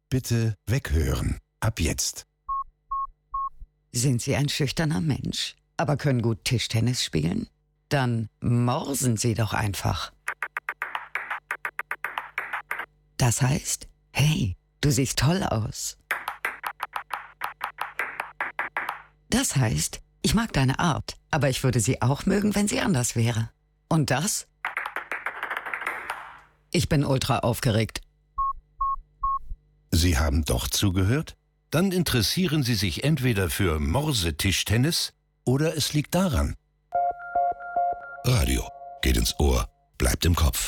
Bitte weghören. Ab jetzt. Sind Sie ein schüchterner Mensch, aber können gut Tischtennis spielen? Dann morsen Sie doch einfach. Das heißt, hey, du siehst toll aus. Das heißt, ich mag deine Art, aber ich würde sie auch mögen, wenn sie anders wäre. Und das? Ich bin ultra aufgeregt. Sie haben doch zugehört? Dann interessieren Sie sich entweder für Morsetischtennis oder es liegt daran. Radio geht ins Ohr, bleibt im Kopf.